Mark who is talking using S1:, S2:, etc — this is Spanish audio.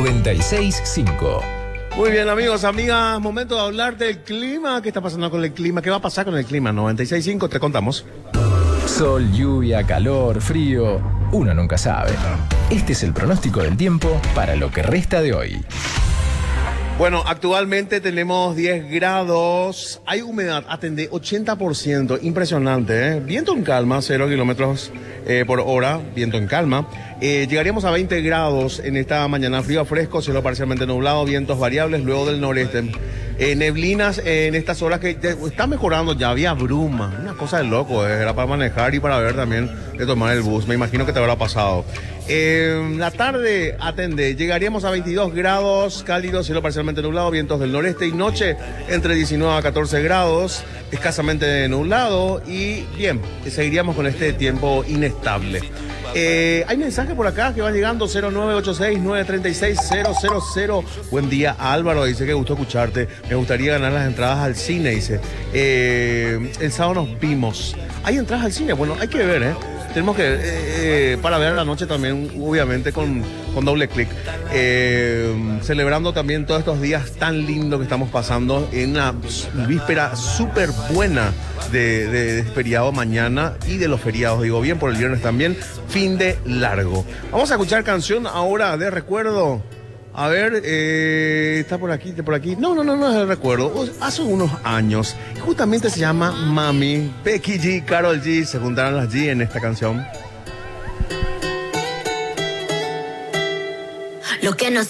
S1: 96.5.
S2: Muy bien, amigos, amigas, momento de hablar del clima. ¿Qué está pasando con el clima? ¿Qué va a pasar con el clima? 96.5, te contamos.
S1: Sol, lluvia, calor, frío. Uno nunca sabe. Este es el pronóstico del tiempo para lo que resta de hoy.
S2: Bueno, actualmente tenemos 10 grados. Hay humedad, atendé, 80%. Impresionante, ¿eh? Viento en calma, 0 kilómetros por hora. Viento en calma. Llegaríamos a 20 grados en esta mañana. Frío a fresco, cielo parcialmente nublado, vientos variables luego del noreste. Neblinas en estas horas que está mejorando, ya había bruma, una cosa de loco, era para manejar y para ver también de tomar el bus, me imagino que te habrá pasado. La tarde, atende, llegaríamos a 22 grados, cálido, cielo parcialmente nublado, vientos del noreste y noche entre 19 a 14 grados, escasamente nublado y bien, seguiríamos con este tiempo inestable. Hay mensaje por acá que va llegando, 0986-936-000. Buen día, Álvaro, dice que gustó escucharte. Me gustaría ganar las entradas al cine, dice. El sábado nos vimos. ¿Hay entradas al cine? Bueno, hay que ver, ¿eh? Tenemos que, para ver la noche también, obviamente, con doble clic. Celebrando también todos estos días tan lindos que estamos pasando en una víspera súper buena de feriado mañana y de los feriados, digo bien, por el viernes también, fin de largo. Vamos a escuchar canción ahora de recuerdo. A ver, está por aquí, por aquí. No es el recuerdo. Hace unos años, justamente se llama Mami. Becky G, Karol G, se juntaron las G en esta canción.
S3: Lo que no